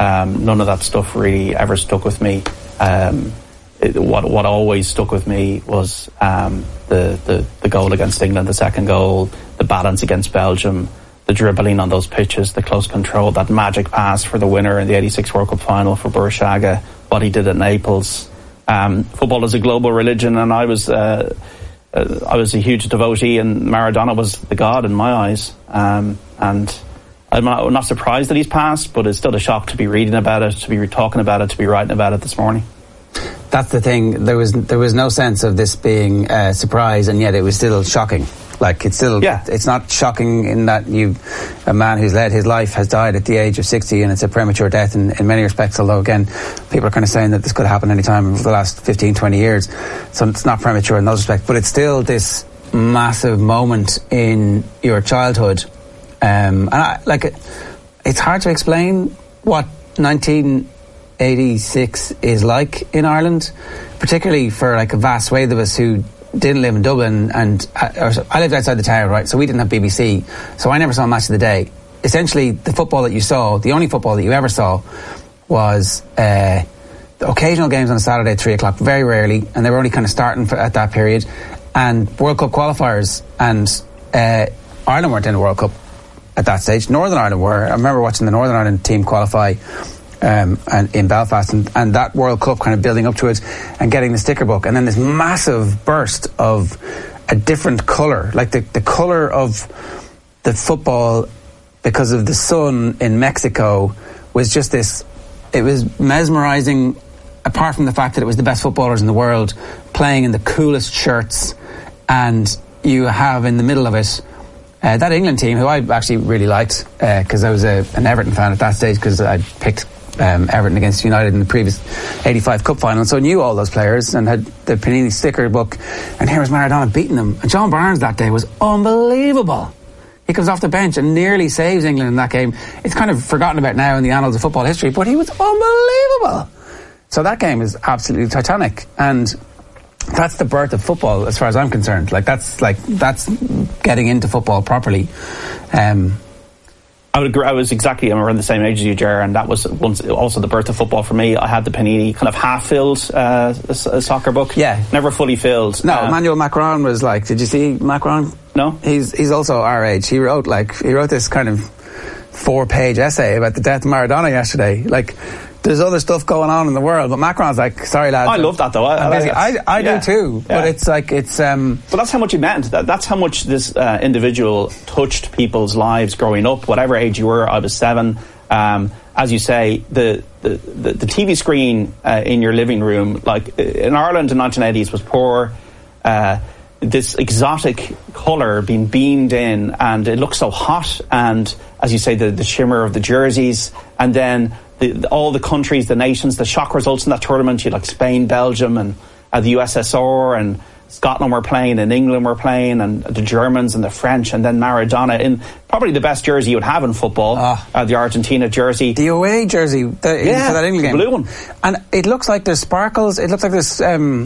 None of that stuff really ever stuck with me. What always stuck with me was the goal against England, the second goal, the balance against Belgium, the dribbling on those pitches, the close control, that magic pass for the winner in the '86 World Cup final for Burruchaga, what he did at Naples. Football is a global religion, and I was a huge devotee, and Maradona was the god in my eyes. And I'm not surprised that he's passed, but it's still a shock to be reading about it, to be talking about it, to be writing about it this morning. That's the thing. There was no sense of this being a surprise, and yet it was still shocking. Like, it's still, it's not shocking in that a man who's led his life has died at the age of 60, and it's a premature death in many respects, although again, people are kind of saying that this could happen any time over the last 15, 20 years. So it's not premature in those respects, but it's still this massive moment in your childhood. And it's hard to explain what 1986 is like in Ireland, particularly for like a vast swathe of us who didn't live in Dublin, and I lived outside the town, right? So we didn't have BBC, so I never saw a match of the day. Essentially, the football that you saw, the only football that you ever saw, was the occasional games on a Saturday at 3 o'clock, very rarely, and they were only kind of starting at that period, and World Cup qualifiers, and Ireland weren't in the World Cup at that stage. Northern Ireland were. I remember watching the Northern Ireland team qualify and in Belfast, and that World Cup kind of building up to it and getting the sticker book, and then this massive burst of a different colour, like the colour of the football because of the sun in Mexico was just this, it was mesmerising, apart from the fact that it was the best footballers in the world playing in the coolest shirts, and you have in the middle of it that England team, who I actually really liked, because I was an Everton fan at that stage, because I picked Everton against United in the previous 85 Cup final, so I knew all those players and had the Panini sticker book, and here was Maradona beating them, and John Barnes that day was unbelievable. He comes off the bench and nearly saves England in that game. It's kind of forgotten about now in the annals of football history, but he was unbelievable. So that game is absolutely titanic, and that's the birth of football as far as I'm concerned. That's getting into football properly. I would agree. I'm around the same age as you, Ger, and that was also the birth of football for me. I had the Panini kind of half-filled soccer book. Yeah. Never fully filled. No, Emmanuel Macron was like, did you see Macron? No. He's also our age. He wrote this kind of 4-page essay about the death of Maradona yesterday. Like, there's other stuff going on in the world, but Macron's like, sorry lads. I love that though. I do too. Yeah. But it's like, it's... But that's how much he meant. That's how much this individual touched people's lives growing up, whatever age you were. I was 7. As you say, the TV screen in your living room, like in Ireland in the 1980s, was poor. This exotic colour being beamed in, and it looked so hot, and as you say, the shimmer of the jerseys, and then all the countries, the nations, the shock results in that tournament. You had like Spain, Belgium, and the USSR, and Scotland were playing, and England were playing, and the Germans and the French, and then Maradona in probably the best jersey you would have in football, the Argentina jersey, the away jersey, for that England game, blue one, and it looks like there's sparkles. It looks like there's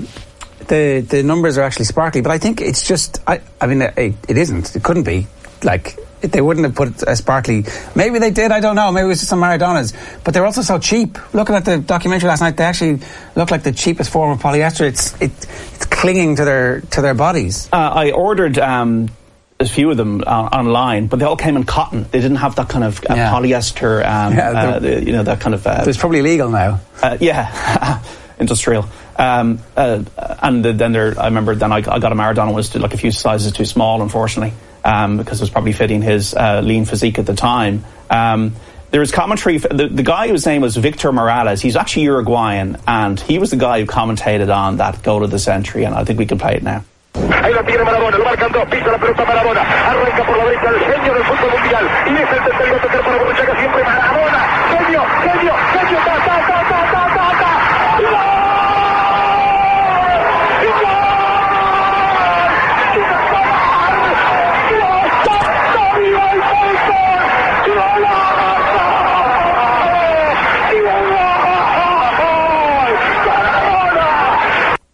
the numbers are actually sparkly, but I think it's just I mean it isn't. It couldn't be like. They wouldn't have put a sparkly. Maybe they did, I don't know. Maybe it was just some Maradonas. But they're also so cheap. Looking at the documentary last night, they actually look like the cheapest form of polyester. It's clinging to their bodies. I ordered a few of them online, but they all came in cotton. They didn't have that kind of polyester. That kind of. It's probably illegal now. Industrial. And then I remember then I got a Maradona was like a few sizes too small, unfortunately. Because it was probably fitting his lean physique at the time. There was commentary. The guy whose name was Victor Morales, he's actually Uruguayan, and he was the guy who commentated on that goal of the century, and I think we can play it now. Ahí lo tiene Maradona, lo marcan dos, pisa la pelota Maradona, arranca por la derecha el genio del fútbol mundial, y es el tercero a tocar para Burruchaga, siempre Maradona, genio,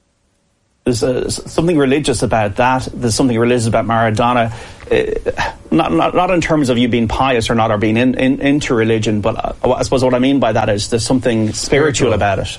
There's something religious about that. There's something religious about Maradona. Not in terms of you being pious or not, or being into religion, but I suppose what I mean by that is there's something spiritual about it.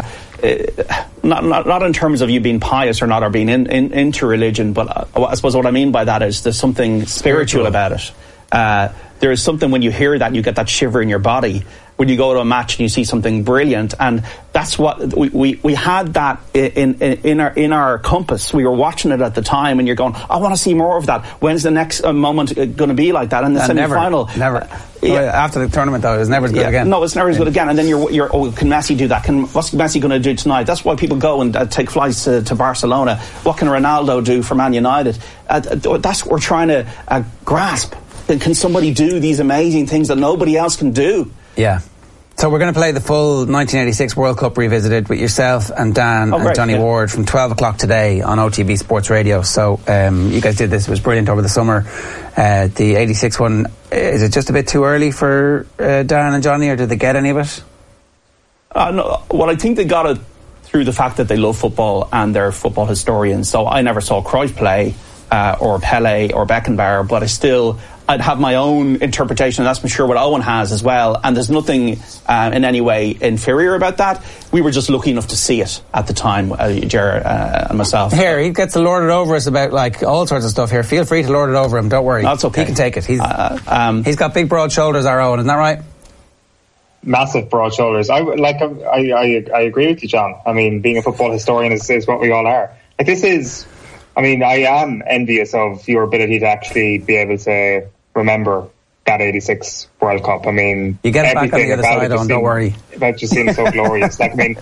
Not in terms of you being pious or not, or being into religion, but I suppose what I mean by that is there's something spiritual about it. There is something when you hear that, you get that shiver in your body when you go to a match and you see something brilliant, and that's what we had that in our compass. We were watching it at the time, and you're going, I want to see more of that. When's the next moment going to be like that? And the semi-final, never. Yeah. After the tournament, though, it's never as good again. No, it's never as good again. And then you're can Messi do that? What's Messi going to do tonight? That's why people go and take flights to Barcelona. What can Ronaldo do for Man United? That's what we're trying to grasp. Can somebody do these amazing things that nobody else can do? Yeah. So we're going to play the full 1986 World Cup Revisited with yourself and Dan and Johnny Ward from 12 o'clock today on OTB Sports Radio. So you guys did this. It was brilliant over the summer. The 86 one, is it just a bit too early for Dan and Johnny, or did they get any of it? No, well, I think they got it through the fact that they love football and they're football historians. So I never saw Cruyff play or Pele or Beckenbauer, but I'd have my own interpretation, and that's I'm sure what Owen has as well, and there's nothing in any way inferior about that. We were just lucky enough to see it at the time, Ger and myself. Here, he gets to lord it over us about like all sorts of stuff here. Feel free to lord it over him, don't worry. That's okay. He can take it. He's got big broad shoulders, our Owen, isn't that right? Massive broad shoulders. I agree with you, John. I mean, being a football historian is what we all are. Like, this is, I mean, I am envious of your ability to actually be able to remember that 86 World Cup. I mean, you get it back on the other side, don't worry. That just seems so glorious. Like, I mean,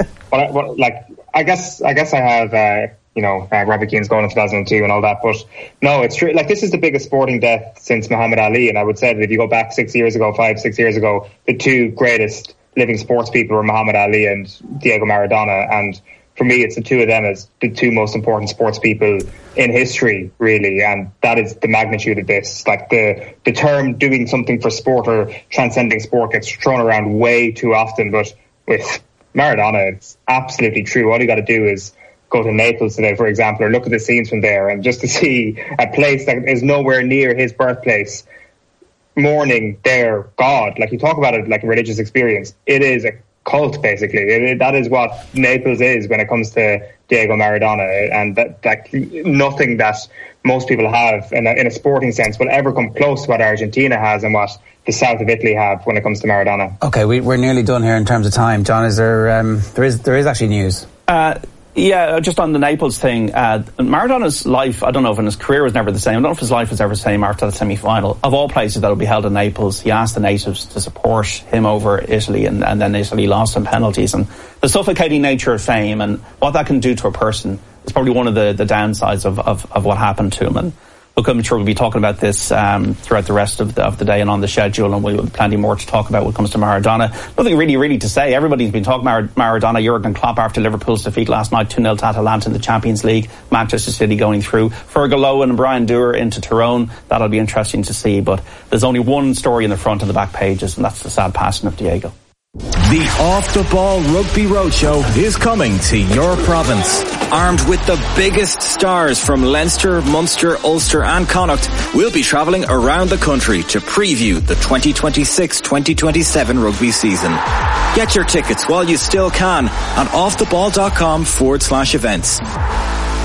I guess I have, Robbie Keane's going in 2002 and all that, but no, it's true. Like, this is the biggest sporting death since Muhammad Ali, and I would say that if you go back 6 years ago, the two greatest living sports people were Muhammad Ali and Diego Maradona, and for me, it's the two of them as the two most important sports people in history, really, and that is the magnitude of this. Like, the term doing something for sport or transcending sport gets thrown around way too often, but with Maradona, it's absolutely true. All you got to do is go to Naples today, for example, or look at the scenes from there, and just to see a place that is nowhere near his birthplace mourning their God. Like, you talk about it like a religious experience. It is a cult, basically. That is what Naples is when it comes to Diego Maradona, and that nothing that most people have in a sporting sense will ever come close to what Argentina has and what the south of Italy have when it comes to Maradona. Okay, we're nearly done here in terms of time. John, is there is actually news? Yeah, just on the Naples thing, Maradona's life, I don't know if his career was never the same. I don't know if his life was ever the same after the semi-final. Of all places that will be held in Naples, he asked the natives to support him over Italy, and then Italy lost on penalties. And the suffocating nature of fame and what that can do to a person is probably one of the downsides of what happened to him. And look, I'm sure we'll be talking about this throughout the rest of the day and on the schedule, and we'll have plenty more to talk about when it comes to Maradona. Nothing really to say. Everybody's been talking Maradona. Jurgen Klopp after Liverpool's defeat last night, 2-0 to Atalanta in the Champions League. Manchester City going through. Fergal Lowen and Brian Dewar into Tyrone. That'll be interesting to see. But there's only one story in the front and the back pages, and that's the sad passing of Diego. The Off the Ball Rugby Roadshow is coming to your province. Armed with the biggest stars from Leinster, Munster, Ulster and Connacht, we'll be travelling around the country to preview the 2026-2027 rugby season. Get your tickets while you still can at offtheball.com/events.